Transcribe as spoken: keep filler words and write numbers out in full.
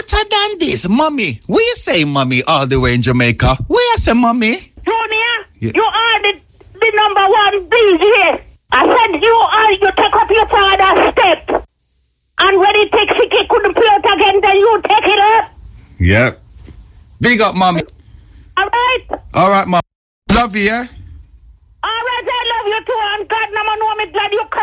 Better than this, mommy. What you say, mommy, all the way in Jamaica? What you say, mommy? Junior, Yeah. you are the, the number one D J. I said you are, you take up your father's step. And when he takes it, he couldn't play it again, then you take it up. Yep. Big up, mommy. All right? All right, mom. Love you, yeah? All right, I love you too, and God, no man know me glad you come.